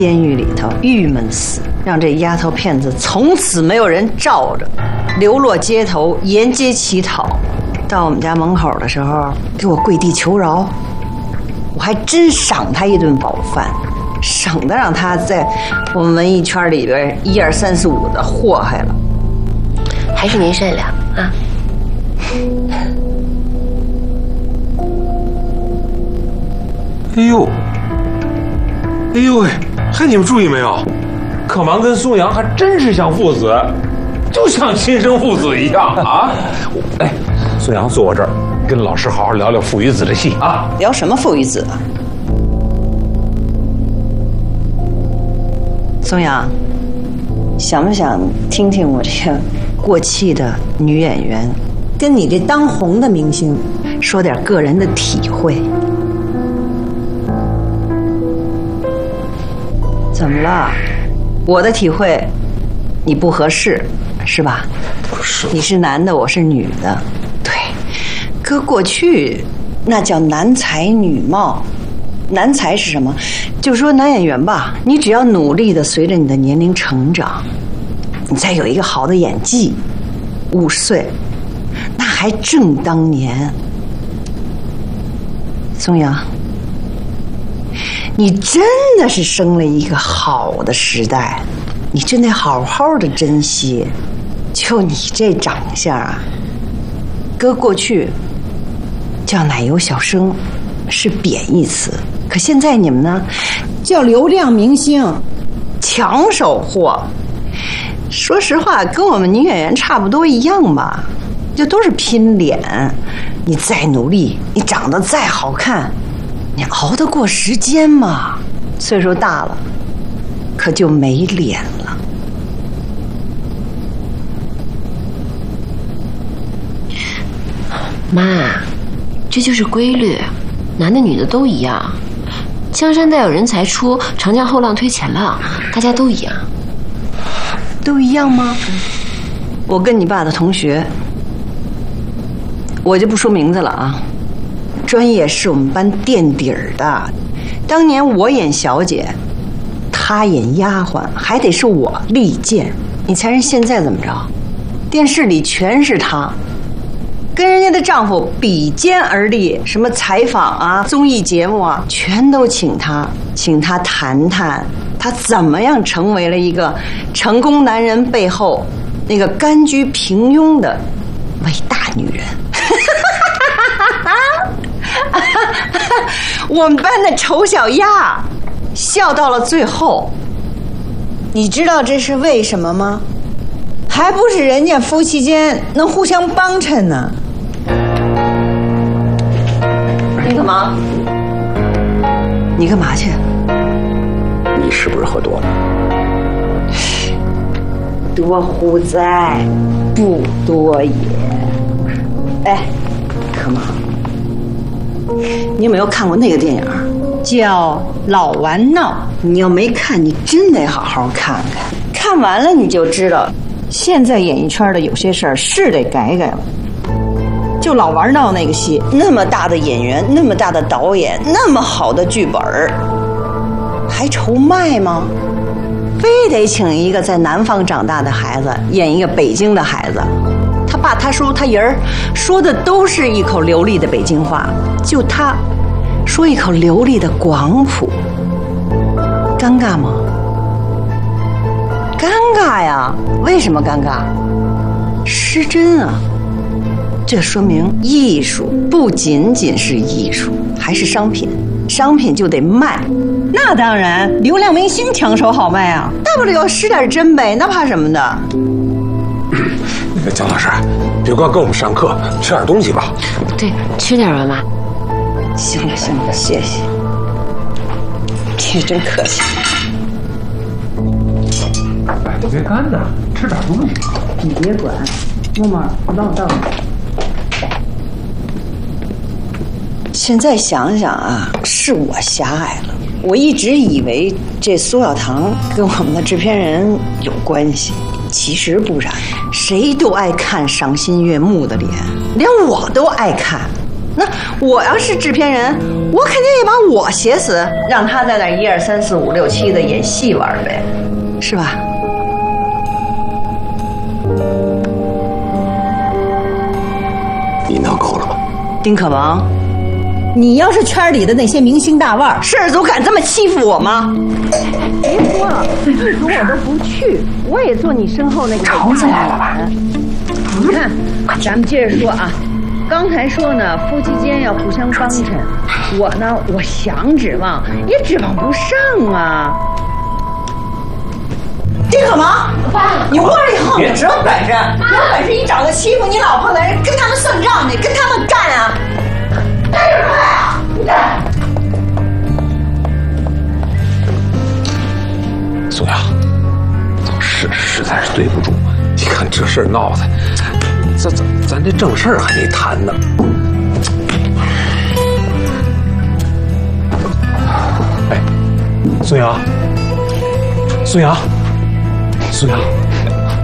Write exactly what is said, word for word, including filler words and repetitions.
监狱里头郁闷死，让这丫头片子从此没有人罩着，流落街头，沿街乞讨。到我们家门口的时候，给我跪地求饶，我还真赏他一顿饱饭，省得让他在我们文艺圈里边一二三四五的祸害了。 还是您善良啊！ 哎呦，哎呦喂！嘿，你们注意没有？可芒跟松阳还真是像父子，就像亲生父子一样啊！哎，松阳坐我这儿，跟老师好好聊聊父与子的戏啊！ 聊什么父与子啊？松阳，想不想听听我这个过气的女演员，跟你这当红的明星说点个人的体会？怎么了？我的体会你不合适是吧？ 不是， 你是男的，我是女的。对，搁过去那叫男才女貌。男才是什么？就说男演员吧，你只要努力的随着你的年龄成长，你再有一个好的演技，五十岁那还正当年。松阳，你真的是生了一个好的时代，你真得好好的珍惜。就你这长相啊，搁过去叫奶油小生是贬义词，可现在你们呢叫流量明星、抢手货。说实话，跟我们女演员差不多一样吧，就都是拼脸。你再努力，你长得再好看，你熬得过时间吗？岁数大了，可就没脸了。 妈，这就是规律，男的女的都一样。江山代有人才出，长江后浪推前浪，大家都一样。 都一样吗？我跟你爸的同学，我就不说名字了啊，专业是我们班垫底儿的。当年我演小姐，他演丫鬟，还得是我力荐。你猜人现在怎么着？电视里全是他，跟人家的丈夫比肩而立，什么采访啊、综艺节目啊，全都请他，请他谈谈他怎么样成为了一个成功男人背后那个甘居平庸的伟大女人。我们班的丑小鸭笑到了最后。你知道这是为什么吗？还不是人家夫妻间能互相帮衬呢。你干嘛？你干嘛去？ 你是不是喝多了？ 多乎哉，不多也。哎，可妈，你有没有看过那个电影叫《老顽闹》？你要没看，你真得好好看看。看完了你就知道，现在演艺圈的有些事儿是得改改了。就老玩闹那个戏，那么大的演员，那么大的导演，那么好的剧本，还愁卖吗？非得请一个在南方长大的孩子演一个北京的孩子，他爸他叔他爷儿说的都是一口流利的北京话，就他说一口流利的广普，尴尬吗？尴尬呀！为什么尴尬？失真啊！这说明艺术不仅仅是艺术，还是商品。商品就得卖，那当然，流量明星抢手好卖啊！大不了失点真呗，那怕什么的？ 那个姜老师，别光跟我们上课，吃点东西吧。 对，吃点吧，妈。 行了行了，谢谢，这真客气。 哎，你别干呐，吃点东西。 你别管，默默，你帮我倒。现在想想啊，是我狭隘了。我一直以为这苏小棠跟我们的制片人有关系，其实不然。谁都爱看赏心悦目的脸，连我都爱看。那我要是制片人， 我肯定也把我写死，让他在那一二三四五六七的演戏玩呗，是吧？ 你闹够了吧？ 丁可王，你要是圈里的那些明星大腕，摄制组敢这么欺负我吗？别说了，剧组我都不去，我也做你身后那个。 吵起来了吧？ 你看，咱们接着说啊。刚才说呢，夫妻间要互相帮衬，我呢，我想指望也指望不上啊。丁可芒，你窝里横着只有本事，有本事你找个欺负你老婆的人跟他们算账去，跟他们干啊！干什么呀？ 宋阳，实实在是对不住，你看这事儿闹的。咱咱咱这正事儿还没谈呢。哎，孙杨，孙杨，孙杨，